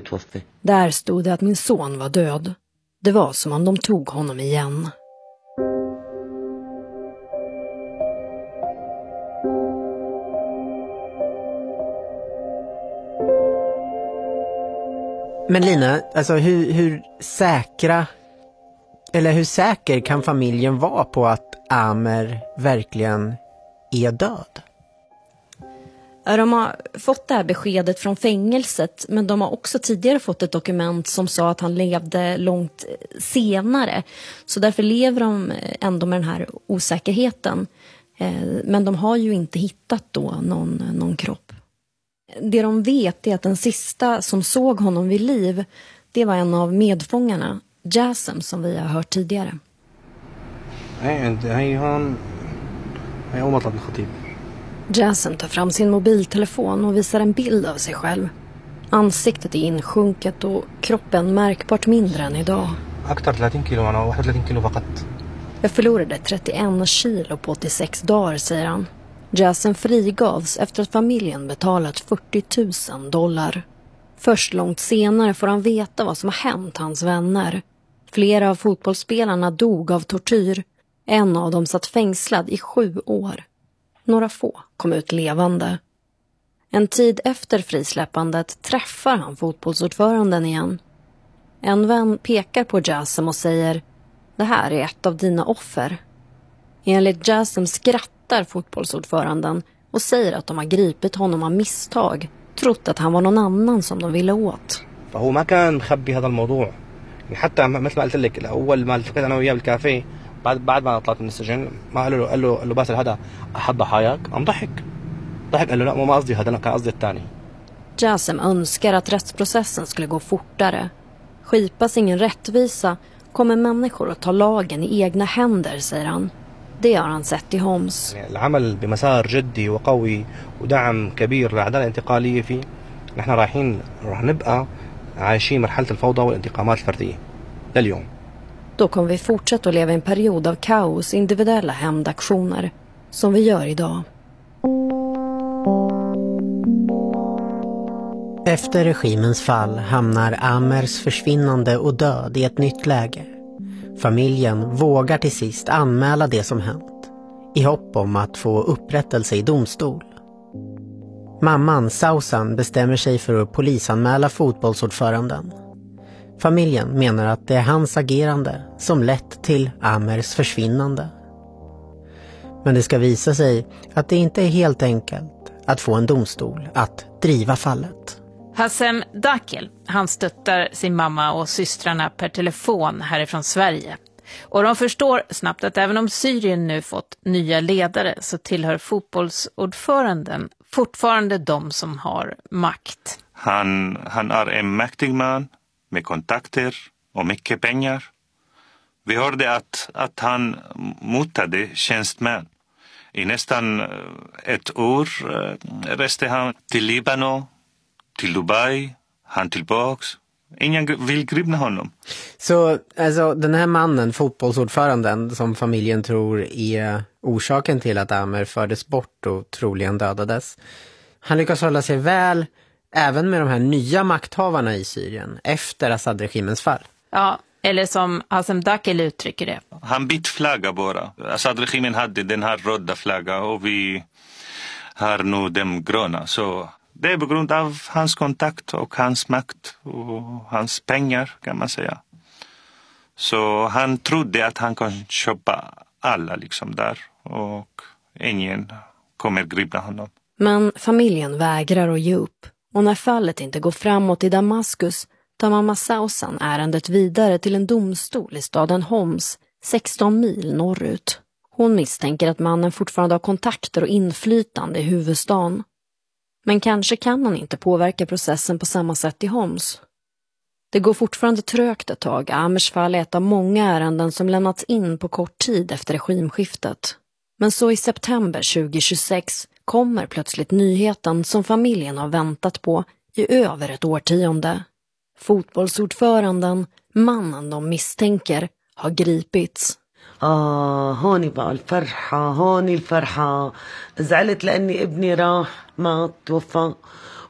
توفى. Där stod det att min son var död. Det var som om de tog honom igen. Men Lina, alltså hur säker kan familjen vara på att Amer verkligen är död? De har fått det här beskedet från fängelset, men de har också tidigare fått ett dokument som sa att han levde långt senare. Så därför lever de ändå med den här osäkerheten. Men de har ju inte hittat då någon kropp. Det de vet är att den sista som såg honom vid liv, det var en av medfångarna, Jasem, som vi har hört tidigare. Jasem tar fram sin mobiltelefon och visar en bild av sig själv. Ansiktet är insjunket och kroppen märkbart mindre än idag. Jag förlorade 31 kilo på 86 dagar, säger han. Jasem frigavs efter att familjen betalat $40,000. Först långt senare får han veta vad som har hänt hans vänner. Flera av fotbollsspelarna dog av tortyr. En av dem satt fängslad i 7 år. Några få kom ut levande. En tid efter frisläppandet träffar han fotbollsordföranden igen. En vän pekar på Jasem och säger: "Det här är ett av dina offer." Enligt Jasem skrattar fotbollsordföranden och säger att de har gripit honom av misstag, trott att han var någon annan som de ville åt. فهو ما كان مخبي هذا الموضوع. حتى مثل ما قلت لك اول ما التقيت انا وياه بالكافيه بعد ما طلعت من السجن ما قال له باسل هذا احد ضحاياك قام ضحك قال له لا ما قصدي هذا كان قصدي الثاني. Jasem önskar att rättsprocessen skulle gå fortare. Skipas ingen rättvisa kommer människor att ta lagen i egna händer, säger han. Det har han sett i Homs. العمل بمسار جدي وقوي ودعم كبير للعدالة الانتقالية فيه نحن راح نبقى عايشين مرحلة الفوضى والانتقامات الفردية لليوم. Då kommer vi fortsätta att leva i en period av kaos, individuella hämndaktioner, som vi gör idag. Efter regimens fall hamnar Amers försvinnande och död i ett nytt läge. Familjen vågar till sist anmäla det som hänt, i hopp om att få upprättelse i domstol. Mamman Sausan bestämmer sig för att polisanmäla fotbollsordföranden. Familjen menar att det är hans agerande som lett till Amers försvinnande. Men det ska visa sig att det inte är helt enkelt att få en domstol att driva fallet. Hassem Dakel, han stöttar sin mamma och systrarna per telefon härifrån Sverige. Och de förstår snabbt att även om Syrien nu fått nya ledare så tillhör fotbollsordföranden fortfarande de som har makt. Han är en mäktig man med kontakter och mycket pengar. Vi hörde att han motade tjänstmän. I nästan ett år reste han till Libanon, till Dubai, han tillbaks. Ingen vill gripa honom. Så alltså, den här mannen, fotbollsordföranden, som familjen tror är orsaken till att Amer fördes bort och troligen dödades, han lyckas hålla sig väl även med de här nya makthavarna i Syrien efter Assad-regimens fall. Ja, eller som Hassem Dakel uttrycker det. Han bytte flagga bara. Assad-regimen hade den här röda flagga och vi har nu den gröna. Så det är på grund av hans kontakt och hans makt och hans pengar, kan man säga. Så han trodde att han kan köpa alla liksom där och ingen kommer gripa honom. Men familjen vägrar att ge upp. Och när fallet inte går framåt i Damaskus tar mamma Sausan ärendet vidare till en domstol i staden Homs, 16 mil norrut. Hon misstänker att mannen fortfarande har kontakter och inflytande i huvudstaden. Men kanske kan han inte påverka processen på samma sätt i Homs. Det går fortfarande trögt ett tag. Amers fall är ett av många ärenden som lämnats in på kort tid efter regimskiftet. Men så i september 2026 kommer plötsligt nyheten som familjen har väntat på i över ett årtionde. Fotbollsordföranden, mannen de misstänker, har gripits. هوني بقى الفرحة زعلت لأني ابني راح ما توفى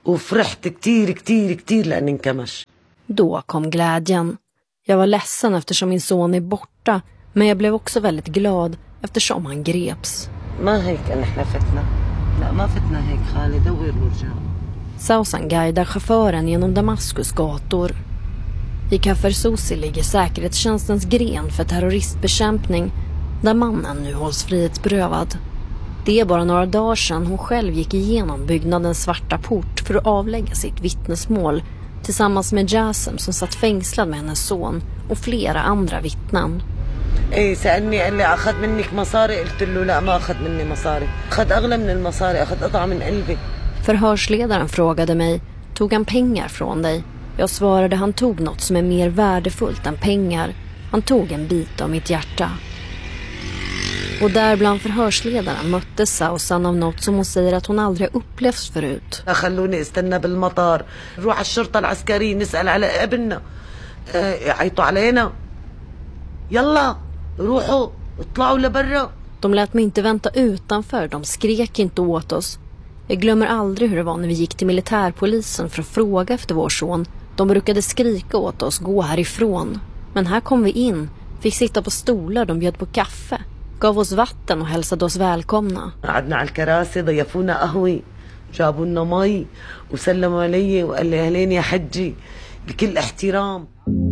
وفرحت كتير كتير كتير لأن انكمش. Då kom glädjen. Jag var ledsen eftersom min son är borta, men jag blev också väldigt glad eftersom han greps. ما هيك أن احنا فتنا. لا ما فتنا هيك خالي دور ورجع. Sausan guidar chauffören genom Damaskus gator. I Kafr Sousi ligger säkerhetstjänstens gren för terroristbekämpning, där mannen nu hålls frihetsberövad. Det är bara några dagar sedan hon själv gick igenom byggnadens svarta port för att avlägga sitt vittnesmål tillsammans med Jasem som satt fängslad med hennes son och flera andra vittnen. سألني قال لي أخذ منك مصاري قلت له لا ما أخذ مني مصاري أخذ أغلى من المصاري أخذ قطعة من قلبي. Förhörsledaren frågade mig, tog han pengar från dig? Jag svarade han tog något som är mer värdefullt än pengar. Han tog en bit av mitt hjärta. Och där bland förhörsledarna möttes Sausan av något som hon säger att hon aldrig har upplevt förut. خلوني استنى بالمطار نروح على الشرطة العسكرية نسأل على ابننا يعيطوا علينا يلا روحوا اطلعوا لبرا. De lät mig inte vänta utanför, de skrek inte åt oss. Jag glömmer aldrig hur det var när vi gick till militärpolisen för att fråga efter vår son. De brukade skrika åt oss, gå härifrån. Men här kom vi in, fick sitta på stolar, de bjöd på kaffe, gav oss vatten och hälsade oss välkomna. قعدنا على الكراسي ضيفونا قهوة جابوا لنا مي وسلموا علي وقال لي أهلين يا حجي بكل احترام.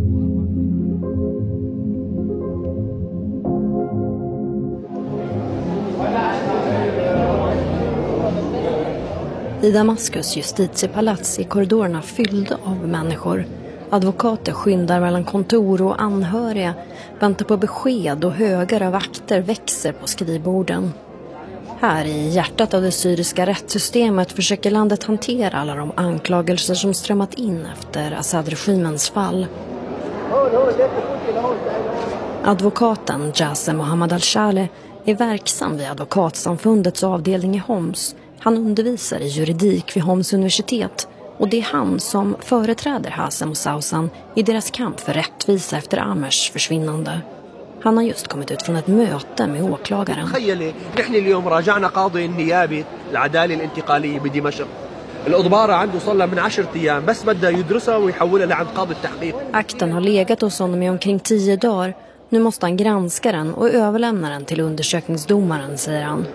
I Damaskus justitiepalats är korridorerna fyllda av människor. Advokater skyndar mellan kontor och anhöriga, väntar på besked och högar av akter växer på skrivborden. Här i hjärtat av det syriska rättssystemet försöker landet hantera alla de anklagelser som strömmat in efter Assad-regimens fall. Advokaten Jasem Mohammad al-Shale är verksam vid advokatsamfundets avdelning i Homs. Han undervisar i juridik vid Homs universitet och det är han som företräder Hasem och Sausan i deras kamp för rättvisa efter Amers försvinnande. Han har just kommit ut från ett möte med åklagaren. نحن اليوم راجعنا قاضي النيابي العدالة الانتقالية بدمشق. الإضبار عنده صار من 10 أيام بس بدأ يدرسها ويحولها لعند قاضي التحقيق. Akten har legat hos honom i omkring 10 dagar. Nu måste han granska den och överlämna den till undersökningsdomaren, säger han.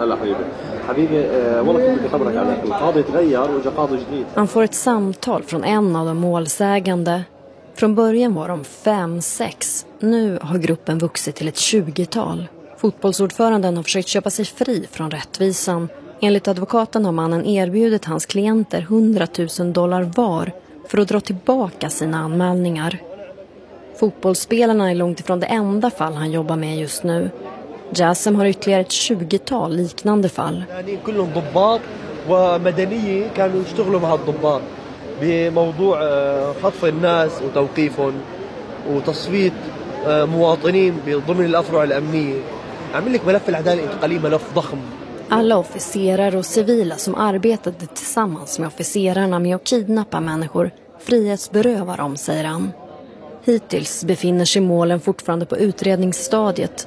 Han får ett samtal från en av de målsägande. Från början var de 5-6. Nu har gruppen vuxit till ett 20-tal. Fotbollsordföranden har försökt köpa sig fri från rättvisan. Enligt advokaten har mannen erbjudit hans klienter $100,000 var för att dra tillbaka sina anmälningar. Fotbollsspelarna är långt ifrån det enda fall han jobbar med just nu. Jasem har ytterligare ett 20-tal liknande fall. كلهم ضباط ومدنية كانوا يشتغلوا مع الضباط بموضوع خطف الناس وتوقيفهم وتصفية مواطنين ضمن الأفرع الأمنية. عامل لك ملف العدالة الانتقالية ملف ضخم. Alla officerare och civila som arbetade tillsammans med officerarna med att kidnappa människor frihetsberövar dem, säger han. Hittills befinner sig målen fortfarande på utredningsstadiet.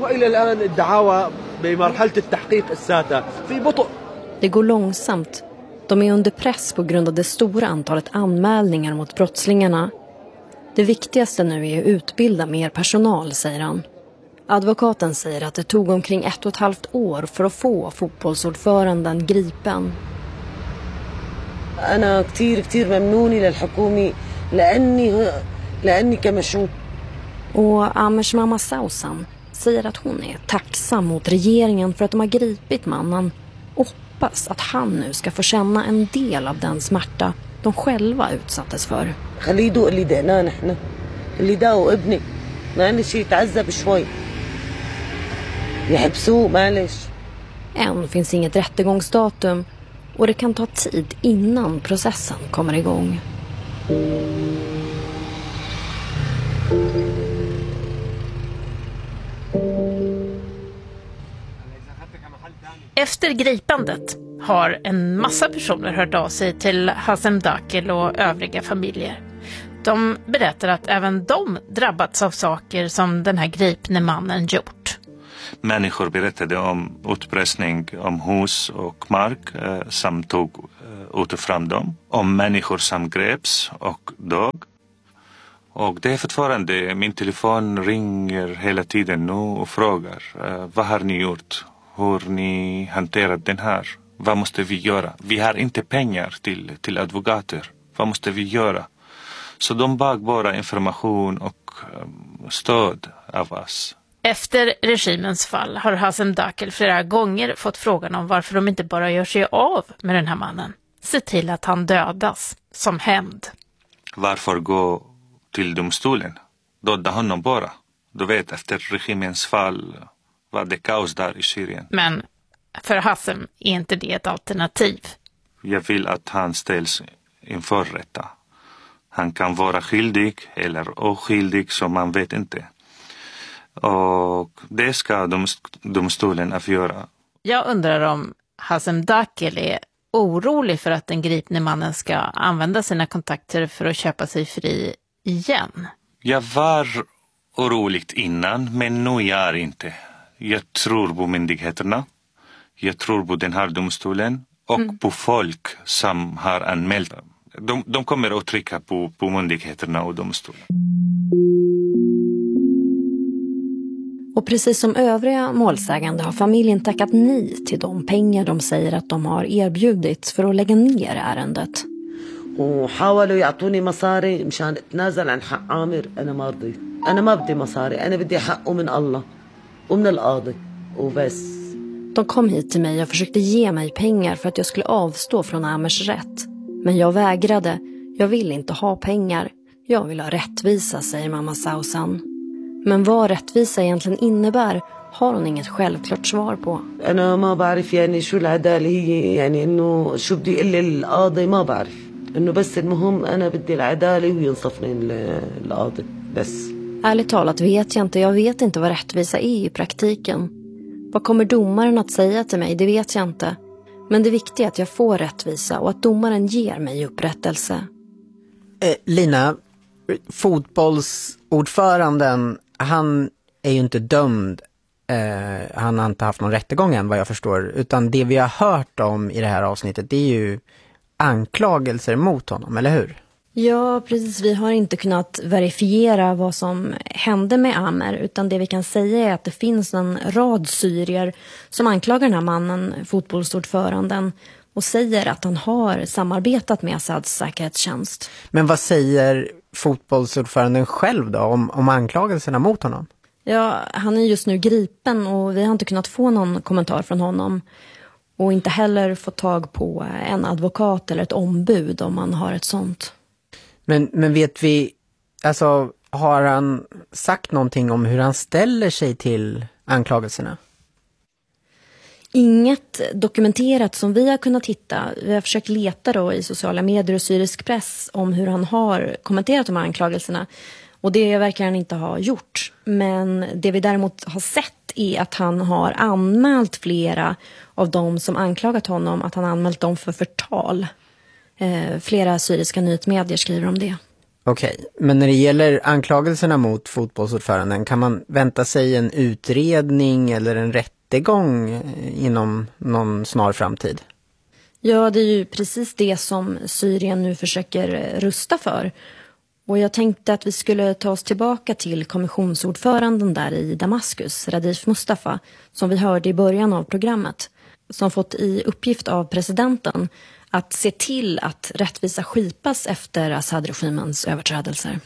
Det går långsamt. De är under press på grund av det stora antalet anmälningar mot brottslingarna. Det viktigaste nu är att utbilda mer personal, säger han. Advokaten säger att det tog omkring 1,5 år för att få fotbollsordföranden gripen. أنا كتير ممنونة للحكومة لأني كمشون. Och Amers mamma Sausan säger att hon är tacksam mot regeringen för att de har gripit mannen och hoppas att han nu ska få känna en del av den smärta de själva utsattes för. خليدو اللي دقناه نحن اللي داو ابني ما عندي شيء يتعذب شوي يحبسوه معلش. Än finns inget rättegångsdatum och det kan ta tid innan processen kommer igång. Efter gripandet har en massa personer hört av sig till Hasem Dakil och övriga familjer. De berättar att även de drabbats av saker som den här gripne mannen gjort. Människor berättade om utpressning om hus och mark som tog utifrån dem. Om människor som greps och dog. Och det är fortfarande, min telefon ringer hela tiden nu och frågar vad har ni gjort? Hur ni hanterat den här? Vad måste vi göra? Vi har inte pengar till advokater. Vad måste vi göra? Så de bad bara information och stöd av oss. Efter regimens fall har Hazem Dakel flera gånger fått frågan om varför de inte bara gör sig av med den här mannen. Se till att han dödas som hämnd. Varför gå till domstolen? Döda honom bara. Du vet, efter regimens fall var det kaos där i Syrien. Men för Hazem är inte det ett alternativ. Jag vill att han ställs inför rätta. Han kan vara skyldig eller oskyldig, som man vet inte. Och det ska domstolen avgöra. Jag undrar om Hazem Dakel är orolig för att den gripne mannen ska använda sina kontakter för att köpa sig fri igen. Jag var orolig innan, men nu är jag inte. Jag tror på myndigheterna. Jag tror på den här domstolen och på folk som har anmält. De kommer att trycka på myndigheterna och domstolen. Och precis som övriga målsägande har familjen tackat nej till de pengar de säger att de har erbjudits för att lägga ner ärendet. وحاولوا يعطوني مصاري مشان اتنازل عن حق عامر انا ما رضيت انا ما بدي مصاري انا بدي حقه من الله ومن القاضي وبس. De kom hit till mig och försökte ge mig pengar för att jag skulle avstå från Amers rätt. Men jag vägrade. Jag vill inte ha pengar. Jag vill ha rättvisa, säger mamma Sausan. Men vad rättvisa egentligen innebär har hon inget självklart svar på. انا ما بعرف يعني شو العداله هي يعني انه شو بدي اقول للقاضي ما بعرف انه بس المهم انا بدي العداله وينصفني القاضي بس. Ärligt talat vet jag inte. Jag vet inte vad rättvisa är i praktiken. Vad kommer domaren att säga till mig? Det vet jag inte. Men det viktiga är att jag får rättvisa och att domaren ger mig upprättelse. Lina, fotbollsordföranden, han är ju inte dömd. Han har inte haft någon rättegång än vad jag förstår. Utan det vi har hört om i det här avsnittet, det är ju anklagelser mot honom, eller hur? Ja, precis. Vi har inte kunnat verifiera vad som hände med Amer, utan det vi kan säga är att det finns en rad syrier som anklagar den här mannen, fotbollsordföranden, och säger att han har samarbetat med Assads säkerhetstjänst. Men vad säger fotbollsordföranden själv då om anklagelserna mot honom? Ja, han är just nu gripen och vi har inte kunnat få någon kommentar från honom. Och inte heller få tag på en advokat eller ett ombud om man har ett sånt. Men vet vi, alltså har han sagt någonting om hur han ställer sig till anklagelserna? Inget dokumenterat som vi har kunnat hitta. Vi har försökt leta då i sociala medier och syrisk press om hur han har kommenterat de här anklagelserna. Och det verkar han inte ha gjort. Men det vi däremot har sett är att han har anmält flera av dem som anklagat honom, att han anmält dem för förtal. Flera syriska nyhetsmedier skriver om det. Okej, men när det gäller anklagelserna mot fotbollsordföranden, kan man vänta sig en utredning eller en rättegång inom någon snar framtid? Ja, det är ju precis det som Syrien nu försöker rusta för. Och jag tänkte att vi skulle ta oss tillbaka till kommissionsordföranden där i Damaskus, Radif Mustafa, som vi hörde i början av programmet, som fått i uppgift av presidenten att se till att rättvisa skipas efter Assad-regimens överträdelser.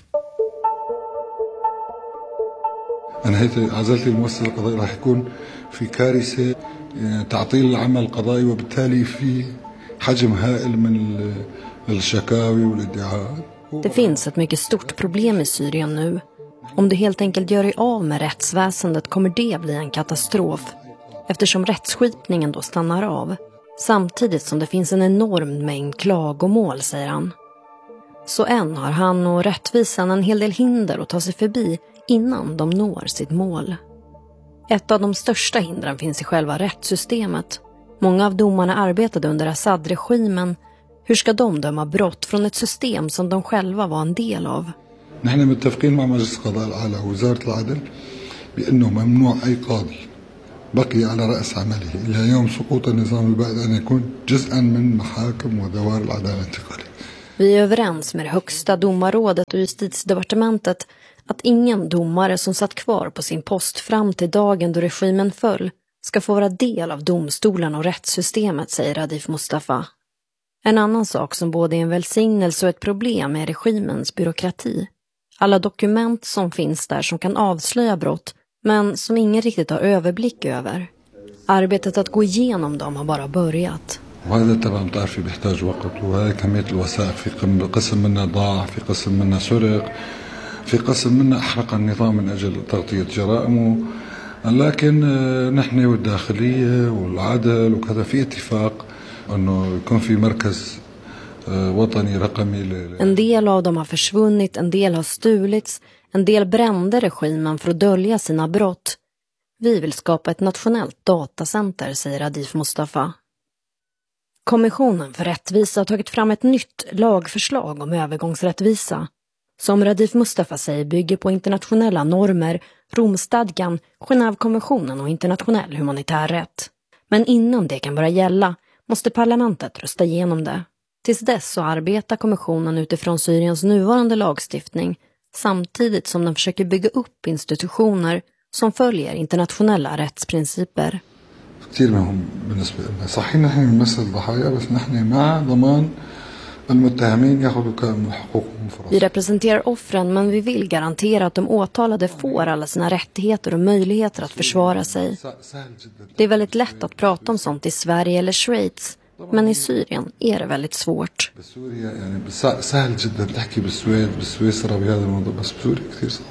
أنا هيك عزلت المؤسسة القضائية راح يكون في كارثة تعطيل العمل القضائي وبالتالي في حجم هائل من الشكاوي والادعاءات. Det finns ett mycket stort problem i Syrien nu. Om du helt enkelt gör dig av med rättsväsendet kommer det bli en katastrof, eftersom rättsskipningen då stannar av. Samtidigt som det finns en enorm mängd klagomål, säger han. Så än har han och rättvisan en hel del hinder att ta sig förbi innan de når sitt mål. Ett av de största hindren finns i själva rättssystemet. Många av domarna arbetade under Assad-regimen. Hur ska de döma brott från ett system som de själva var en del av? نحن متفقين مع مجلس القضاء الأعلى ووزارة العدل بأنه ممنوع أي قاضي بقي على رأس عمله إلى يوم سقوط النظام البائد أن يكون جزءا من محاكم ودوار العدالة الانتقالية. Vi är överens med det högsta domarrådet och justitiedepartementet att ingen domare som satt kvar på sin post fram till dagen då regimen föll ska få vara del av domstolen och rättssystemet, säger Radif Mustafa. En annan sak som både är en välsignelse och ett problem är regimens byråkrati. Alla dokument som finns där som kan avslöja brott, men som ingen riktigt har överblick över. Arbetet att gå igenom dem har bara börjat. وهذا طبعا بتعرفي بيحتاج وقت وهي كمية الوثائق في قسم منها ضاع في قسم منها سرق في قسم منها أحرق النظام من أجل تغطية جرائمه لكن نحن والداخلية والعدل وكذا في اتفاق أنه يكون في مركز وطني رقمي. En del av dem har försvunnit, en del har stulits, en del brände regimen för att dölja sina brott. Vi vill skapa ett nationellt datacenter, säger Radif Mustafa. Kommissionen för rättvisa har tagit fram ett nytt lagförslag om övergångsrättvisa. Som Radif Mustafa säger bygger på internationella normer, Romstadgan, Genèvekonventionen och internationell humanitär rätt. Men innan det kan börja gälla måste parlamentet rösta igenom det. Tills dess så arbetar kommissionen utifrån Syriens nuvarande lagstiftning samtidigt som den försöker bygga upp institutioner som följer internationella rättsprinciper. كثير مهم بالنسبة لنا صحيح نحن نمثل الضحايا بس نحن مع ضمان المتهمين ياخذوا كامل حقوقهم وفرصهم. Vi representerar offren men vi vill garantera att de åtalade får alla sina rättigheter och möjligheter att försvara sig. Det är väldigt lätt att prata om sånt i Sverige eller Schweiz, men i Syrien är det väldigt svårt. بسوريا يعني سهل جدا تحكي بالسويد بالسويسرا بهذا الموضوع بس بسوريا كثير صعب.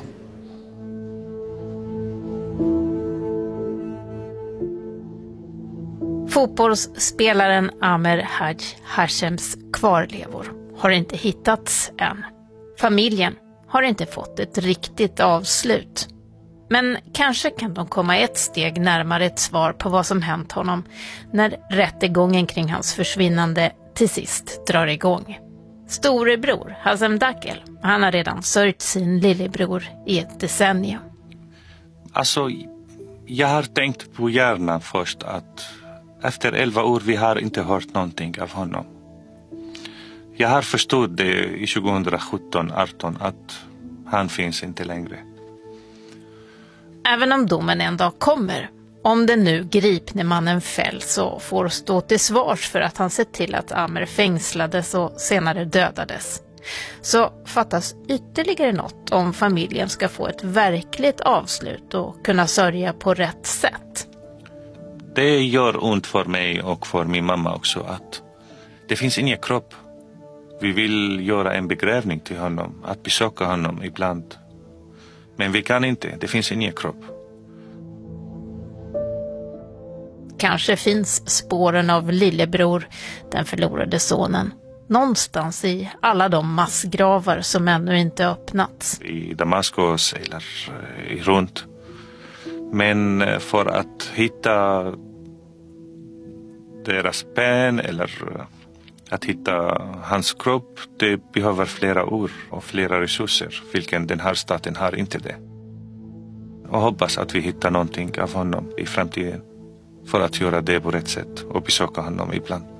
Fotbollsspelaren Amer Haj Hashems kvarlevor har inte hittats än. Familjen har inte fått ett riktigt avslut. Men kanske kan de komma ett steg närmare ett svar på vad som hänt honom när rättegången kring hans försvinnande till sist drar igång. Storebror Hazem Dakel, han har redan sörjt sin lillebror i ett decennium. Alltså, jag har tänkt på hjärnan först att efter 11 år vi har inte hört någonting av honom. Jag har förstått det i 2017-18 att han finns inte längre. Även om domen en dag kommer, om den nu gripne mannen fälls och får stå till svars för att han sett till att Amer fängslades och senare dödades, så fattas ytterligare något om familjen ska få ett verkligt avslut och kunna sörja på rätt sätt. Det gör ont för mig och för min mamma också att det finns ingen kropp. Vi vill göra en begrävning till honom, att besöka honom ibland. Men vi kan inte, det finns ingen kropp. Kanske finns spåren av lillebror, den förlorade sonen, någonstans i alla de massgravar som ännu inte öppnats. I Damaskus eller runt. Men för att hitta deras ben eller att hitta hans kropp, det behöver flera år och flera resurser, vilken den här staten har inte det. Och hoppas att vi hittar någonting av honom i framtiden för att göra det på rätt sätt och besöka honom ibland.